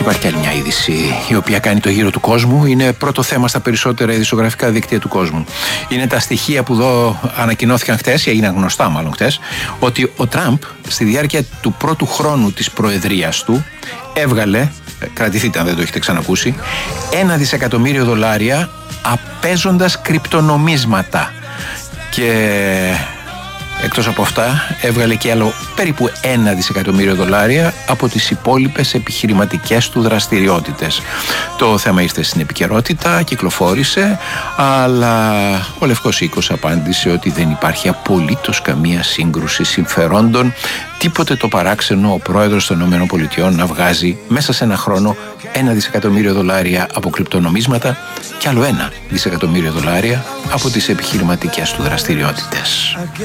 υπάρχει και άλλη μια είδηση η οποία κάνει το γύρο του κόσμου. Είναι πρώτο θέμα στα περισσότερα ειδησιογραφικά δίκτυα του κόσμου. Είναι τα στοιχεία που εδώ ανακοινώθηκαν χτες, ή έγιναν γνωστά μάλλον χτες, ότι ο Τραμπ στη διάρκεια του πρώτου χρόνου της προεδρίας του έβγαλε, κρατηθείτε αν δεν το έχετε ξανακούσει, $1 δισεκατομμύριο απέζοντας κρυπτονομίσματα. Και εκτός από αυτά έβγαλε και άλλο περίπου $1 δισεκατομμύριο από τις υπόλοιπες επιχειρηματικές του δραστηριότητες. Το θέμα ήρθε στην επικαιρότητα, κυκλοφόρησε, αλλά ο Λευκός Οίκος απάντησε ότι δεν υπάρχει απολύτως καμία σύγκρουση συμφερόντων, τίποτε το παράξενο ο πρόεδρος των ΗΠΑ να βγάζει μέσα σε ένα χρόνο $1 δισεκατομμύριο από κρυπτονομίσματα και άλλο $1 δισεκατομμύριο από τις επιχειρηματικές του δραστηριότητες.